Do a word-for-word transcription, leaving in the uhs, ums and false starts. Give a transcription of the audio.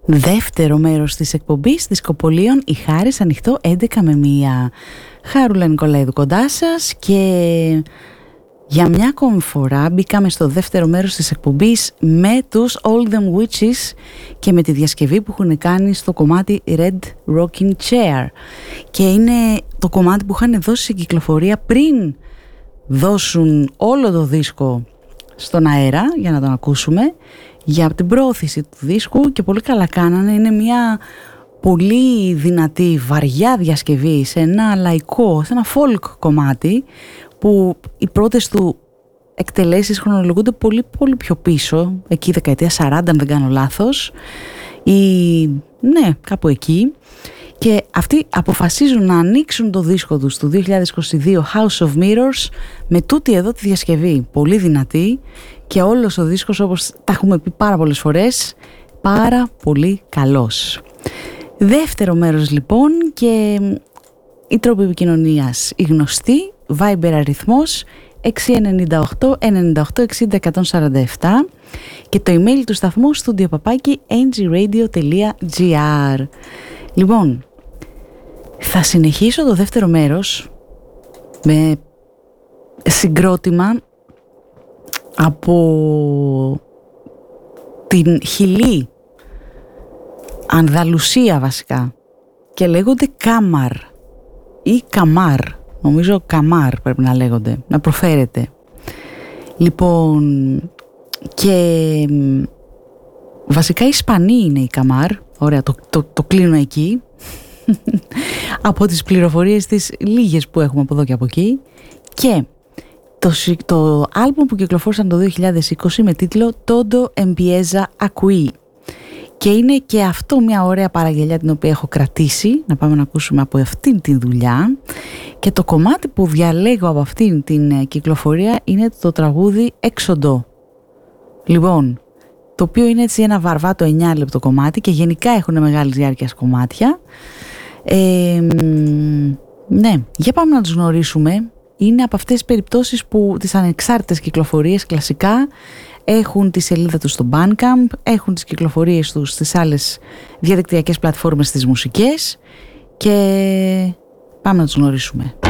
Δεύτερο μέρος της εκπομπής Δισκοπολίων, η Χάρις, ανοιχτό έντεκα με μία. Χάρουλα Νικολαίδου κοντά σας και για μια ακόμη φορά μπήκαμε στο δεύτερο μέρος της εκπομπής με τους All Them Witches και με τη διασκευή που έχουν κάνει στο κομμάτι Red Rocking Chair, και είναι το κομμάτι που είχαν δώσει σε κυκλοφορία πριν δώσουν όλο το δίσκο στον αέρα για να τον ακούσουμε, για την προώθηση του δίσκου, και πολύ καλά κάνανε. Είναι μια πολύ δυνατή, βαριά διασκευή σε ένα λαϊκό, σε ένα folk κομμάτι, που οι πρώτες του εκτελέσεις χρονολογούνται πολύ πολύ πιο πίσω, εκεί δεκαετία σαράντα αν δεν κάνω λάθος, ή ναι, κάπου εκεί. Και αυτοί αποφασίζουν να ανοίξουν το δίσκο τους του δύο χιλιάδες είκοσι δύο, House of Mirrors, με τούτη εδώ τη διασκευή, πολύ δυνατή, και όλος ο δίσκος, όπως τα έχουμε πει πάρα πολλές φορές, πάρα πολύ καλός. Δεύτερο μέρος λοιπόν, και οι τρόποι επικοινωνίας οι γνωστοί, Viber αριθμός έξι εννιά οκτώ εννιά οκτώ εξήντα εκατόν σαράντα επτά και το email του σταθμού studio παπάκι εν τζι radio τελεία τζι άρ. Λοιπόν, θα συνεχίσω το δεύτερο μέρος με συγκρότημα από την Χιλή, Ανδαλουσία βασικά, και λέγονται Κάμαρ ή Καμάρ, νομίζω Καμάρ πρέπει να λέγονται, να προφέρεται. Λοιπόν, και βασικά Ισπανοί είναι οι Καμάρ, ωραία, το, το, το κλείνω εκεί από τις πληροφορίες τις λίγες που έχουμε από εδώ και από εκεί. Και το, το άλμπουμ που κυκλοφόρησαν το δύο χιλιάδες είκοσι με τίτλο Todo Empieza Aquí, και είναι και αυτό μια ωραία παραγγελιά την οποία έχω κρατήσει, να πάμε να ακούσουμε από αυτήν τη δουλειά. Και το κομμάτι που διαλέγω από αυτήν την κυκλοφορία είναι το τραγούδι Έξοντο, λοιπόν, το οποίο είναι έτσι ένα βαρβάτο εννιά λεπτό κομμάτι, και γενικά έχουν μεγάλη διάρκεια κομμάτια. Ε, ναι, για πάμε να τους γνωρίσουμε. Είναι από αυτές τις περιπτώσεις που τις ανεξάρτητες κυκλοφορίες κλασικά έχουν τη σελίδα τους στο Bandcamp, έχουν τις κυκλοφορίες τους στις άλλες διαδικτυακές πλατφόρμες, στις μουσικές, και πάμε να τους γνωρίσουμε.